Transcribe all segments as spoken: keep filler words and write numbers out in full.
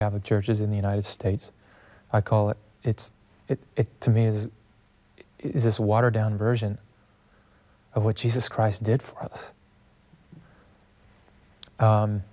Catholic churches in the United States. I call it, it's, it, it to me is, is this watered down version of what Jesus Christ did for us. Um,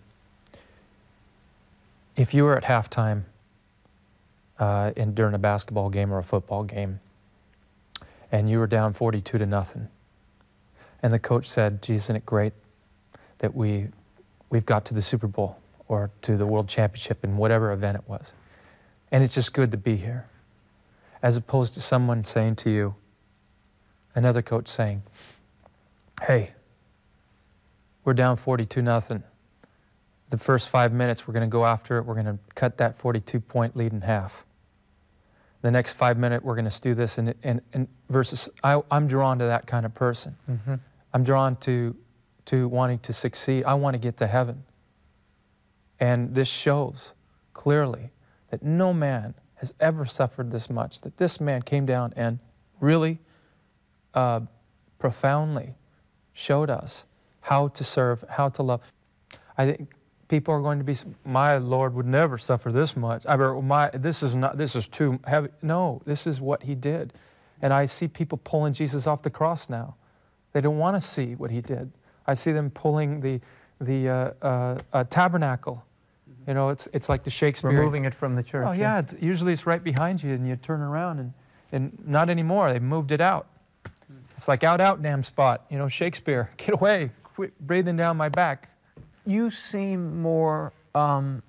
if you were at halftime uh, in, during a basketball game or a football game, and you were down forty-two to nothing, and the coach said, "Gee, isn't it great that we, we've got to the Super Bowl or to the World Championship in whatever event it was, and it's just good to be here," as opposed to someone saying to you, another coach saying, "Hey, we're down forty-two nothing. The first five minutes, we're going to go after it. We're going to cut that forty-two point lead in half. The next five minutes, we're going to do this." And, and, and versus, I, I'm drawn to that kind of person. Mm-hmm. I'm drawn to, to wanting to succeed. I want to get to heaven. And this shows clearly that no man has ever suffered this much, that this man came down and really uh, profoundly showed us how to serve, how to love. I think people are going to be, my Lord would never suffer this much. I mean, my, this is not, this is too heavy. No, this is what he did. And I see people pulling Jesus off the cross now. They don't want to see what he did. I see them pulling the, the uh, uh, uh, tabernacle. You know, it's, it's like the Shakespeare. Removing it from the church. Oh, yeah. It's, usually it's right behind you, and you turn around, and, and not anymore. They moved it out. It's like, out, out, damn spot. You know, Shakespeare, get away. Quit breathing down my back. You seem more um,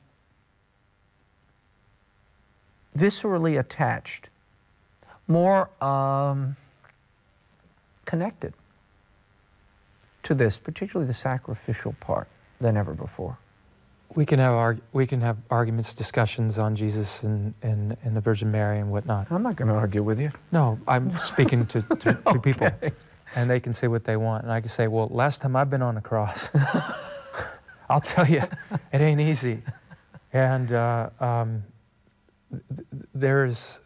viscerally attached, more um, connected to this, particularly the sacrificial part, than ever before. We can have arg we can have arguments, discussions on Jesus and, and, and the Virgin Mary and whatnot. I'm not going to argue with you. No, I'm speaking to, to, to Okay. people, and they can say what they want. And I can say, well, last time I've been on the cross, I'll tell you, it ain't easy. And uh, um, th there's,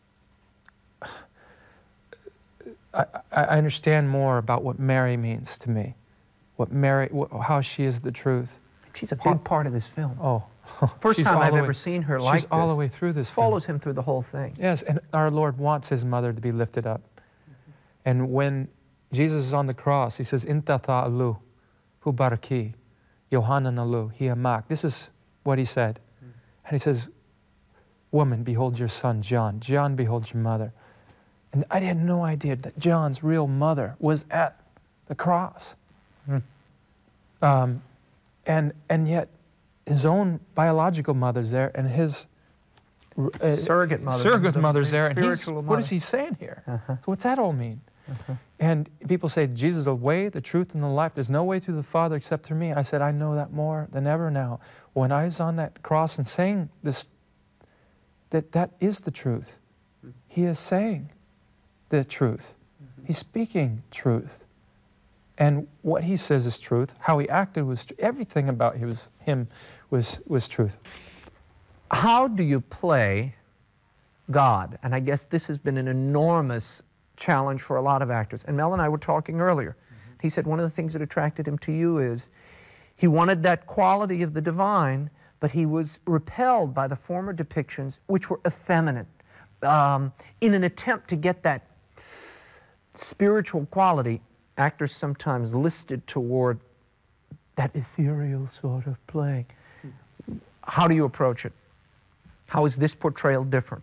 I, I understand more about what Mary means to me, what Mary, wh how she is the truth. She's a big part of this film. Oh, First she's time all I've the way- ever seen her like She's this. all the way through this film. Follows him through the whole thing. Yes, and our Lord wants his mother to be lifted up. And when Jesus is on the cross, he says, "Intata alu, hu baraki, Yohanan alu, hi amak." This is what he said. And he says, "Woman, behold your son, John. John, behold your mother." And I had no idea that John's real mother was at the cross. Mm. Um, and, and yet, his own biological mother's there, and his uh, Surrogate mother. surrogate the- mother's the there, and he's, spiritual what is mother. he saying here? Uh-huh. So what's that all mean? Uh-huh. And people say, Jesus is the way, the truth, and the life. There's no way to the Father except through me. I said, I know that more than ever now. When I was on that cross and saying this, that that is the truth. He is saying the truth. He's speaking truth. And what he says is truth. How he acted was truth. Everything about he was, him was, was truth. How do you play God? And I guess this has been an enormous challenge for a lot of actors. And Mel and I were talking earlier. Mm-hmm. He said one of the things that attracted him to you is he wanted that quality of the divine, but he was repelled by the former depictions, which were effeminate, um, in an attempt to get that spiritual quality. Actors sometimes listed toward that ethereal sort of playing. How do you approach it? How is this portrayal different?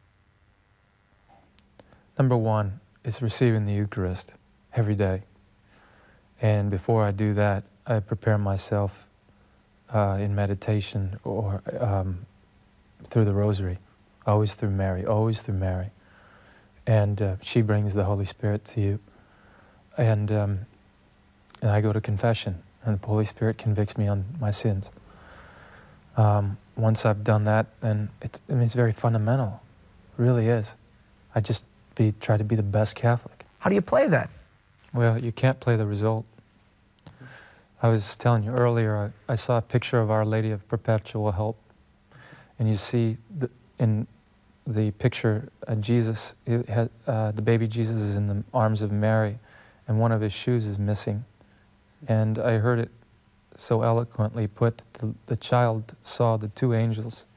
Number one is receiving the Eucharist every day. And before I do that, I prepare myself uh, in meditation or um, through the Rosary, always through Mary, always through Mary. And uh, she brings the Holy Spirit to you. And, um, and I go to confession, and the Holy Spirit convicts me on my sins. Um, once I've done that, then it's, I mean, it's very fundamental. It really is. I just be, try to be the best Catholic. How do you play that? Well, you can't play the result. I was telling you earlier, I, I saw a picture of Our Lady of Perpetual Help, and you see the, in the picture uh, Jesus, it had, uh, the baby Jesus is in the arms of Mary, and one of his shoes is missing. And I heard it so eloquently put that the, the child saw the two angels